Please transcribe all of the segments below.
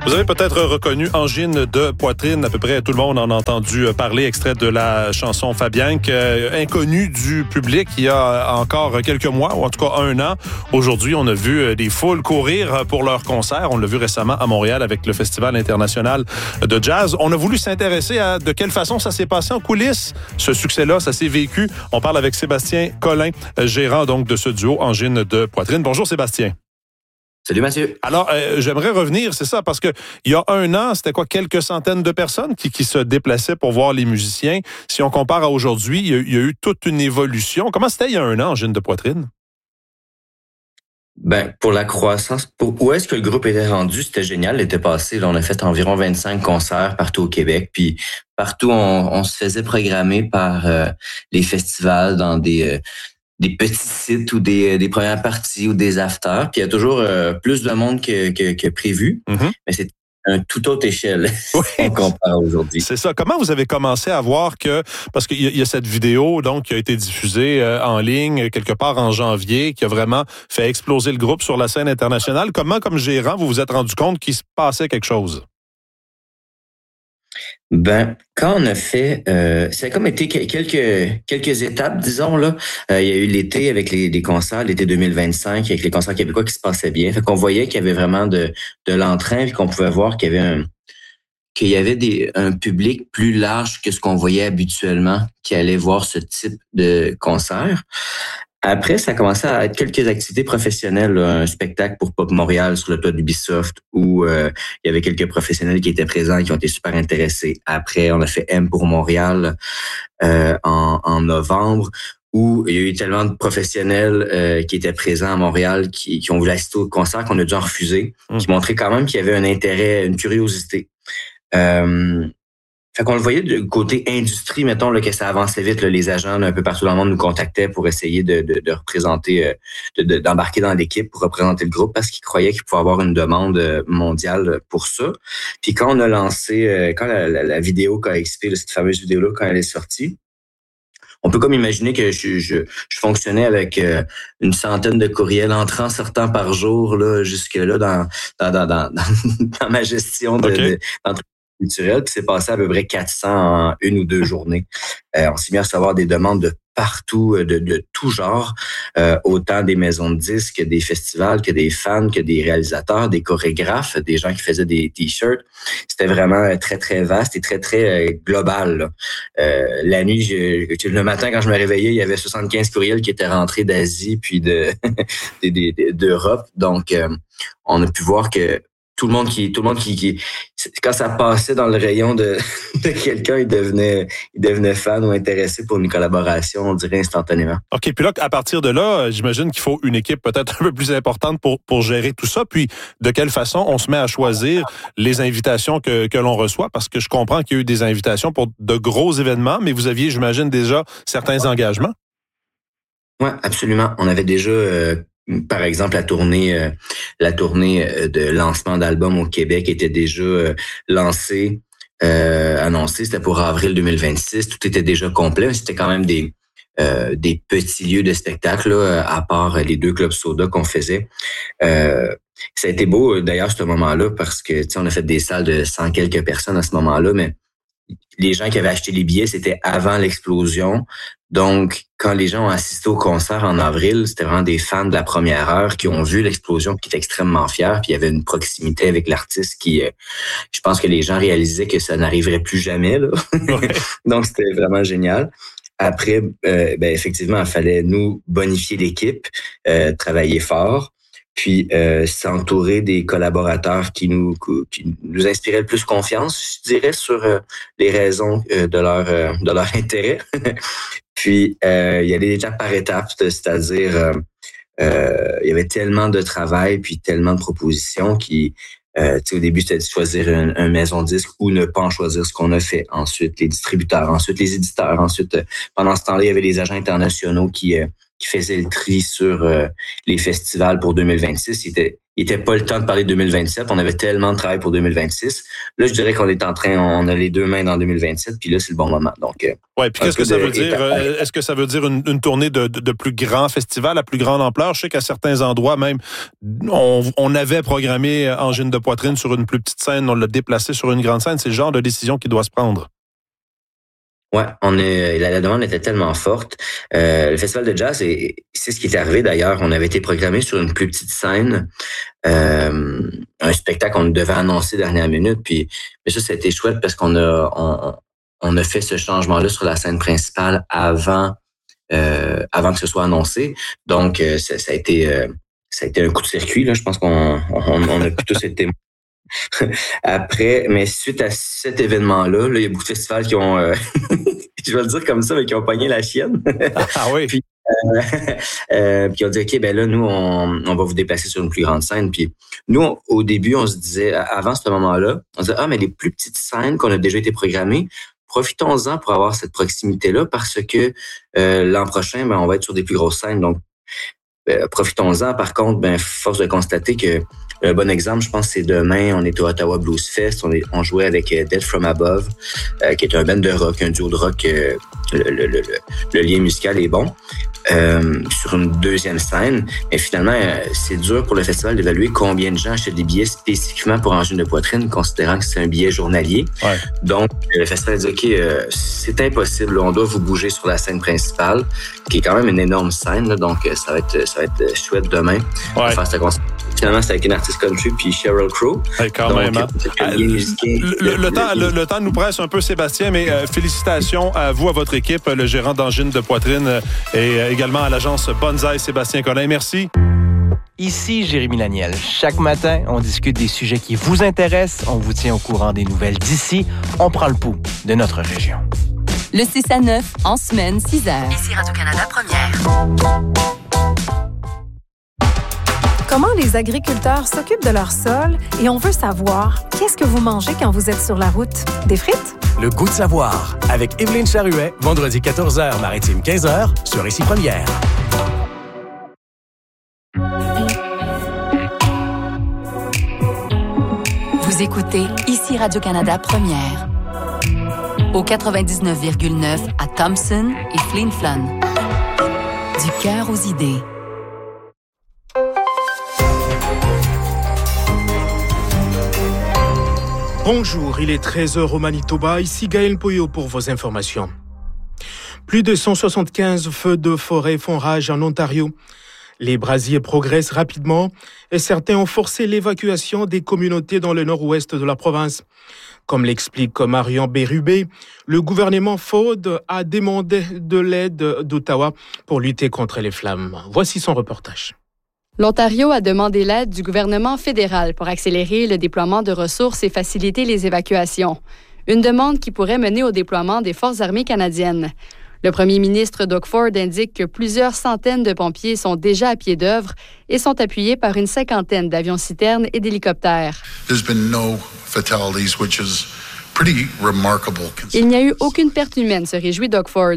Vous avez peut-être reconnu Angine de poitrine. À peu près tout le monde en a entendu parler, extrait de la chanson Fabienque, inconnue du public il y a encore quelques mois, ou en tout cas 1 an. Aujourd'hui, on a vu des foules courir pour leur concert. On l'a vu récemment à Montréal avec le Festival international de jazz. On a voulu s'intéresser à de quelle façon ça s'est passé en coulisses. Ce succès-là, ça s'est vécu. On parle avec Sébastien Collin, gérant donc de ce duo Angine de poitrine. Bonjour Sébastien. Salut Mathieu. Alors, j'aimerais revenir, c'est ça, parce que il y a 1 an, c'était quoi, quelques centaines de personnes qui se déplaçaient pour voir les musiciens. Si on compare à aujourd'hui, il y a eu toute une évolution. Comment c'était il y a 1 an, Angine de poitrine? Ben, pour la croissance, où est-ce que le groupe était rendu, c'était génial. L'été passé, là, on a fait environ 25 concerts partout au Québec. Puis partout, on se faisait programmer par les festivals dans des petits sites ou des premières parties ou des afters. Puis il y a toujours plus de monde que prévu. Mm-hmm. Mais c'est un tout autre échelle si on compare aujourd'hui. C'est ça. Comment vous avez commencé à voir que... Parce qu'il y a cette vidéo donc qui a été diffusée en ligne quelque part en janvier, qui a vraiment fait exploser le groupe sur la scène internationale. Comment, comme gérant, vous vous êtes rendu compte qu'il se passait quelque chose? Ben, quand on a fait, ça a comme été quelques étapes, disons là. Il y a eu l'été avec les concerts, l'été 2025 avec les concerts québécois qui se passaient bien. Fait qu'on voyait qu'il y avait vraiment de l'entrain, puis qu'on pouvait voir qu'il y avait un public plus large que ce qu'on voyait habituellement qui allait voir ce type de concert. Après, ça a commencé à être quelques activités professionnelles, là, un spectacle pour Pop Montréal sur le toit d'Ubisoft où il y avait quelques professionnels qui étaient présents et qui ont été super intéressés. Après, on a fait M pour Montréal en novembre où il y a eu tellement de professionnels qui étaient présents à Montréal qui ont voulu assister au concert qu'on a dû en refuser, qui montraient quand même qu'il y avait un intérêt, une curiosité. Fait qu'on le voyait du côté industrie, mettons là, que ça avançait vite. Là, les agents là, un peu partout dans le monde nous contactaient pour essayer de représenter, d'embarquer dans l'équipe pour représenter le groupe parce qu'ils croyaient qu'il pouvait avoir une demande mondiale pour ça. Puis quand on a lancé, quand la vidéo KXP, là, cette fameuse vidéo-là, quand elle est sortie, on peut comme imaginer que je fonctionnais avec une centaine de courriels entrant, sortant par jour là, jusque-là dans ma gestion d'entreprise culturel, puis c'est passé à peu près 400 en 1 ou 2 journées. On s'est mis à recevoir des demandes de partout, de tout genre, autant des maisons de disques, des festivals, que des fans, que des réalisateurs, des chorégraphes, des gens qui faisaient des t-shirts. C'était vraiment très, très vaste et très, très global. La nuit, le matin, quand je me réveillais, il y avait 75 courriels qui étaient rentrés d'Asie puis d'Europe. Donc, on a pu voir que tout le monde qui quand ça passait dans le rayon de quelqu'un, il devenait fan ou intéressé pour une collaboration, on dirait instantanément. OK, puis là, à partir de là, j'imagine qu'il faut une équipe peut-être un peu plus importante pour gérer tout ça. Puis, de quelle façon on se met à choisir les invitations que l'on reçoit? Parce que je comprends qu'il y a eu des invitations pour de gros événements, mais vous aviez, j'imagine, déjà certains engagements? Oui, absolument. On avait déjà... par exemple, la tournée de lancement d'album au Québec était déjà lancée, annoncée. C'était pour avril 2026. Tout était déjà complet. C'était quand même des petits lieux de spectacle, là, à part les 2 clubs soda qu'on faisait. Ça a été beau, d'ailleurs, ce moment-là, parce que on a fait des salles de 100 quelques personnes à ce moment-là, mais les gens qui avaient acheté les billets, c'était avant l'explosion. Donc, quand les gens ont assisté au concert en avril, c'était vraiment des fans de la première heure qui ont vu l'explosion, qui étaient extrêmement fiers. Puis il y avait une proximité avec l'artiste qui, je pense que les gens réalisaient que ça n'arriverait plus jamais, là. Ouais. Donc, c'était vraiment génial. Après, effectivement, il fallait nous bonifier l'équipe, travailler fort. Puis s'entourer des collaborateurs qui nous inspiraient le plus confiance, je dirais, sur les raisons de leur intérêt. Puis il y a des étapes par étapes, c'est-à-dire il y avait tellement de travail puis tellement de propositions qui au début, c'était de choisir une maison de disque ou ne pas en choisir, ce qu'on a fait. Ensuite, les distributeurs, ensuite les éditeurs. Ensuite, pendant ce temps-là, il y avait les agents internationaux qui qui faisait le tri sur les festivals pour 2026. Il était pas le temps de parler de 2027. On avait tellement de travail pour 2026. Là, je dirais qu'on est on a les deux mains dans 2027, puis là, c'est le bon moment. Donc, ouais, puis qu'est-ce que ça veut dire? Est-ce que ça veut dire une tournée de plus grands festivals à plus grande ampleur? Je sais qu'à certains endroits, même, on avait programmé Angine de poitrine sur une plus petite scène, on l'a déplacé sur une grande scène. C'est le genre de décision qui doit se prendre. Ouais, la demande était tellement forte. Le festival de jazz, c'est ce qui est arrivé d'ailleurs. On avait été programmé sur une plus petite scène, un spectacle qu'on devait annoncer dernière minute. Mais ça a été chouette parce qu'on a fait ce changement-là sur la scène principale avant que ce soit annoncé. Donc ça a été un coup de circuit là. Je pense qu'on a tous été après, mais suite à cet événement-là, il y a beaucoup de festivals qui ont, je vais le dire comme ça, mais qui ont pogné la chienne. Ah oui. Puis ils ont dit, OK, ben là, nous, on va vous déplacer sur une plus grande scène. Puis nous, au début, on se disait, avant ce moment-là, on se disait, mais les plus petites scènes qu'on a déjà été programmées, profitons-en pour avoir cette proximité-là parce que l'an prochain, on va être sur des plus grosses scènes. Donc, profitons-en. Par contre, force de constater que un bon exemple, je pense, c'est demain, on est au Ottawa Blues Fest. On jouait avec Dead From Above, qui est un band de rock, un duo de rock. Le lien musical est bon. Sur une deuxième scène. Mais finalement, c'est dur pour le festival d'évaluer combien de gens achètent des billets spécifiquement pour Angine de poitrine, considérant que c'est un billet journalier. Ouais. Donc, le festival a dit, OK, c'est impossible. On doit vous bouger sur la scène principale, qui est quand même une énorme scène. Là, donc, ça va être chouette demain. Ouais. Faire ce concert. Finalement, c'est avec une artiste country puis Sheryl Crow. Ouais, quand donc, même. Hein? Le temps nous presse un peu, Sébastien, mais félicitations à vous, à votre équipe, le gérant d'Angine de poitrine et également à l'agence Bonsaï, Sébastien Collin. Merci. Ici Jérémy Laniel. Chaque matin, on discute des sujets qui vous intéressent. On vous tient au courant des nouvelles d'ici. On prend le pouls de notre région. Le 6 à 9, en semaine, 6 heures. Ici Radio-Canada Première. Comment les agriculteurs s'occupent de leur sol et on veut savoir, qu'est-ce que vous mangez quand vous êtes sur la route? Des frites? Le goût de savoir, avec Évelyne Charuet, vendredi 14h, Maritime 15h, sur Ici Première. Vous écoutez Ici Radio-Canada Première. Au 99,9 à Thompson et Flin Flon. Du cœur aux idées. Bonjour, il est 13h au Manitoba. Ici Gaël Poyo pour vos informations. Plus de 175 feux de forêt font rage en Ontario. Les brasiers progressent rapidement et certains ont forcé l'évacuation des communautés dans le nord-ouest de la province. Comme l'explique Marion Bérubé, le gouvernement Ford a demandé de l'aide d'Ottawa pour lutter contre les flammes. Voici son reportage. L'Ontario a demandé l'aide du gouvernement fédéral pour accélérer le déploiement de ressources et faciliter les évacuations. Une demande qui pourrait mener au déploiement des Forces armées canadiennes. Le premier ministre Doug Ford indique que plusieurs centaines de pompiers sont déjà à pied d'œuvre et sont appuyés par une cinquantaine d'avions-citernes et d'hélicoptères. Il n'y a eu aucune perte humaine, se réjouit Doug Ford.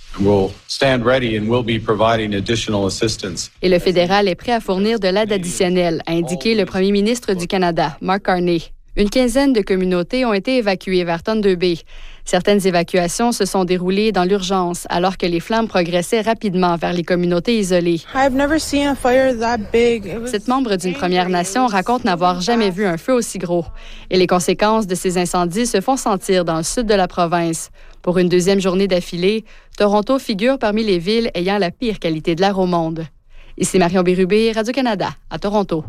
Et le fédéral est prêt à fournir de l'aide additionnelle, a indiqué le premier ministre du Canada, Mark Carney. Une quinzaine de communautés ont été évacuées vers Thunder Bay. Certaines évacuations se sont déroulées dans l'urgence, alors que les flammes progressaient rapidement vers les communautés isolées. Cette membre d'une Première Nation raconte n'avoir jamais vu un feu aussi gros. Et les conséquences de ces incendies se font sentir dans le sud de la province. Pour une deuxième journée d'affilée, Toronto figure parmi les villes ayant la pire qualité de l'air au monde. Ici Marion Bérubé, Radio-Canada, à Toronto.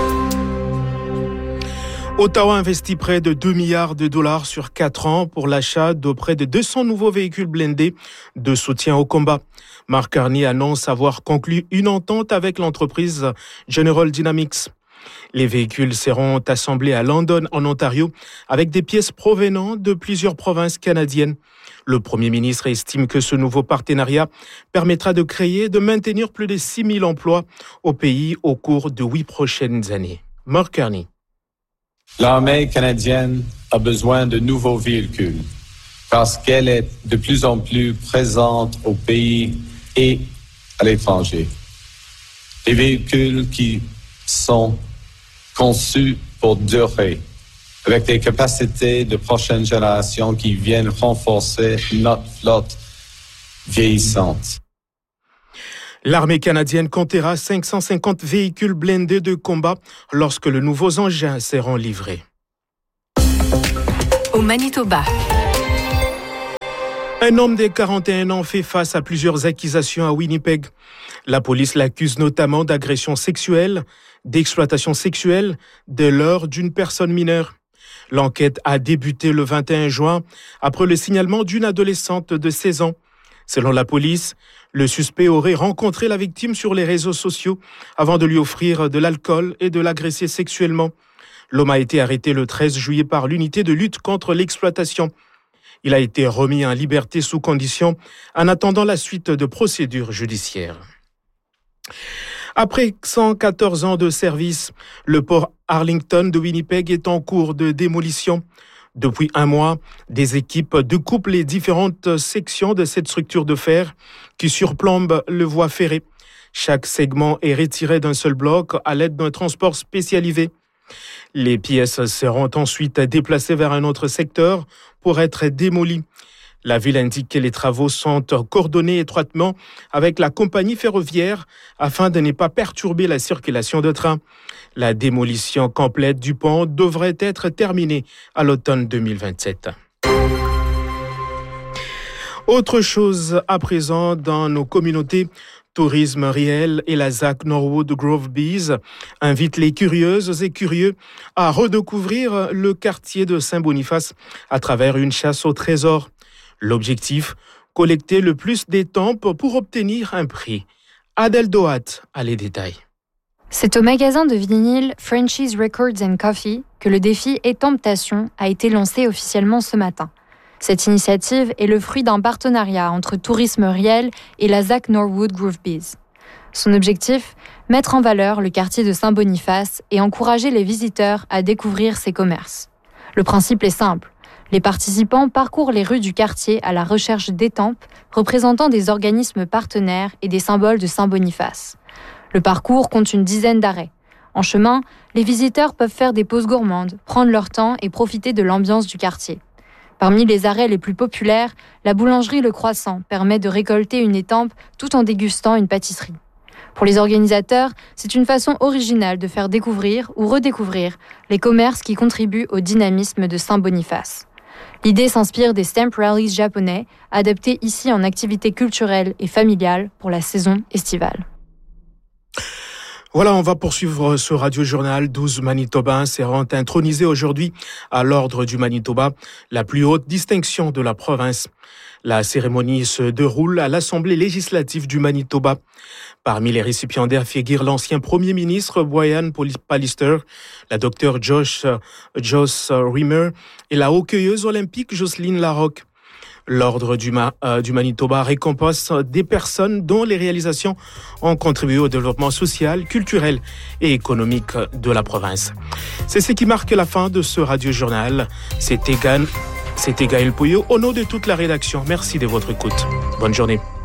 Ottawa investit près de 2 milliards de dollars sur 4 ans pour l'achat de près de 200 nouveaux véhicules blindés de soutien au combat. Mark Carney annonce avoir conclu une entente avec l'entreprise General Dynamics. Les véhicules seront assemblés à London, en Ontario, avec des pièces provenant de plusieurs provinces canadiennes. Le Premier ministre estime que ce nouveau partenariat permettra de créer et de maintenir plus de 6 000 emplois au pays au cours de 8 prochaines années. Mark Carney. L'armée canadienne a besoin de nouveaux véhicules parce qu'elle est de plus en plus présente au pays et à l'étranger. Des véhicules qui sont conçus pour durer, avec des capacités de prochaine génération qui viennent renforcer notre flotte vieillissante. L'armée canadienne comptera 550 véhicules blindés de combat lorsque les nouveaux engins seront livrés. Au Manitoba. Un homme de 41 ans fait face à plusieurs accusations à Winnipeg. La police l'accuse notamment d'agression sexuelle, d'exploitation sexuelle dès lors d'une personne mineure. L'enquête a débuté le 21 juin après le signalement d'une adolescente de 16 ans. Selon la police, le suspect aurait rencontré la victime sur les réseaux sociaux avant de lui offrir de l'alcool et de l'agresser sexuellement. L'homme a été arrêté le 13 juillet par l'unité de lutte contre l'exploitation. Il a été remis en liberté sous condition en attendant la suite de procédures judiciaires. Après 114 ans de service, le port Arlington de Winnipeg est en cours de démolition. Depuis un mois, des équipes découpent les différentes sections de cette structure de fer qui surplombe le voie ferrée. Chaque segment est retiré d'un seul bloc à l'aide d'un transport spécialisé. Les pièces seront ensuite déplacées vers un autre secteur pour être démolies. La ville indique que les travaux sont coordonnés étroitement avec la compagnie ferroviaire afin de ne pas perturber la circulation de trains. La démolition complète du pont devrait être terminée à l'automne 2027. Autre chose à présent dans nos communautés, Tourisme Riel et la ZAC Norwood Grove Bees invitent les curieuses et curieux à redécouvrir le quartier de Saint-Boniface à travers une chasse au trésor. L'objectif, collecter le plus d'étampes pour obtenir un prix. Adèle Dohat a les détails. C'est au magasin de vinyle Frenchies Records and Coffee que le défi Étamptation a été lancé officiellement ce matin. Cette initiative est le fruit d'un partenariat entre Tourisme Riel et la ZAC Norwood Grove Bees. Son objectif, mettre en valeur le quartier de Saint-Boniface et encourager les visiteurs à découvrir ses commerces. Le principe est simple. Les participants parcourent les rues du quartier à la recherche d'étampes représentant des organismes partenaires et des symboles de Saint-Boniface. Le parcours compte une dizaine d'arrêts. En chemin, les visiteurs peuvent faire des pauses gourmandes, prendre leur temps et profiter de l'ambiance du quartier. Parmi les arrêts les plus populaires, la boulangerie Le Croissant permet de récolter une étampe tout en dégustant une pâtisserie. Pour les organisateurs, c'est une façon originale de faire découvrir ou redécouvrir les commerces qui contribuent au dynamisme de Saint-Boniface. L'idée s'inspire des stamp rallies japonais, adaptés ici en activités culturelles et familiales pour la saison estivale. Voilà, on va poursuivre ce radiojournal. 12 Manitobains seront intronisés aujourd'hui à l'Ordre du Manitoba, la plus haute distinction de la province. La cérémonie se déroule à l'Assemblée législative du Manitoba. Parmi les récipiendaires figure l'ancien premier ministre Brian Pallister, la docteure Joss Rimmer et la hockeyeuse olympique Jocelyne Larocque. L'Ordre du Manitoba récompense des personnes dont les réalisations ont contribué au développement social, culturel et économique de la province. C'est ce qui marque la fin de ce radiojournal. C'était Gaël Pouillot au nom de toute la rédaction. Merci de votre écoute. Bonne journée.